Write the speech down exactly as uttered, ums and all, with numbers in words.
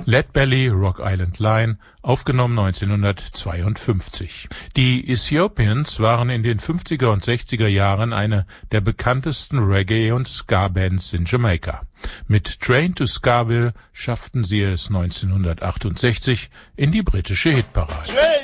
Lead Belly, Rock Island Line, aufgenommen neunzehnhundertzweiundfünfzig. Die Ethiopians waren in den fünfziger und sechziger Jahren eine der bekanntesten Reggae- und Ska-Bands in Jamaika. Mit Train to Skaville schafften sie es neunzehnhundertachtundsechzig in die britische Hitparade.